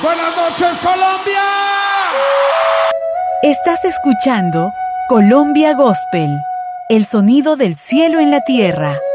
Buenas noches, Colombia. Estás escuchando Colombia Gospel, el sonido del cielo en la tierra.